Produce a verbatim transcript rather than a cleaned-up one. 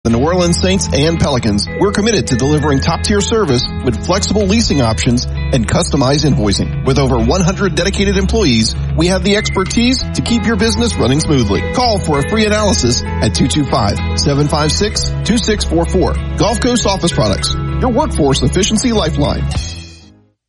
The New Orleans Saints and Pelicans, we're committed to delivering top-tier service with flexible leasing options and customized invoicing. With over one hundred dedicated employees, we have the expertise to keep your business running smoothly. Call for a free analysis at two two five, seven five six, two six four four. Gulf Coast Office Products, your workforce efficiency lifeline.